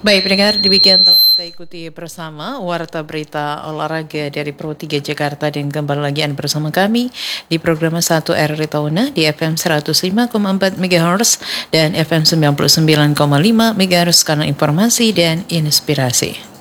Baik pendengar, demikian telah kita ikuti bersama Warta Berita Olahraga dari Pro 3 Jakarta, dan kembali lagi Anda bersama kami di program 1 RRI Tauna di FM 105,4 MHz dan FM 99,5 MHz karena informasi dan inspirasi.